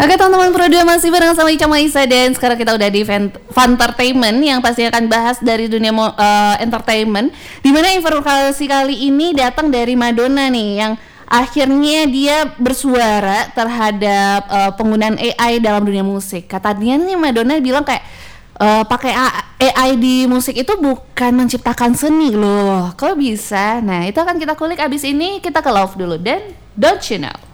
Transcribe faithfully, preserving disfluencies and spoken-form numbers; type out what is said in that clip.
Oke teman-teman, Pro dua masih bareng sama Ica Maisa dan sekarang kita udah di Fantertainment yang pasti akan bahas dari dunia mo- uh, entertainment. Dimana informasi kali ini datang dari Madonna nih yang akhirnya dia bersuara terhadap uh, penggunaan A I dalam dunia musik. Katanya nih Madonna bilang kayak uh, pakai A I di musik itu bukan menciptakan seni loh. Kok bisa? Nah itu akan kita kulik abis ini. Kita ke Love dulu dan Don't You Know.